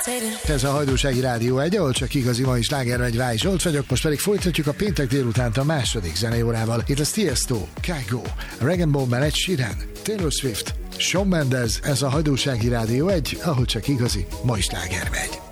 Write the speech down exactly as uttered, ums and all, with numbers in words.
Ez a Hajdúsági Rádió egy, ahol csak igazi ma is sláger megy, Váj Zsolt vagyok, most pedig folytatjuk a péntek délutánt a második zeneórával. Itt a Tiesto, Kygo, Rag and Bone Man, Ed Sheeran, Taylor Swift, Shawn Mendes, ez a Hajdúsági Rádió egy, ahol csak igazi ma is sláger megy.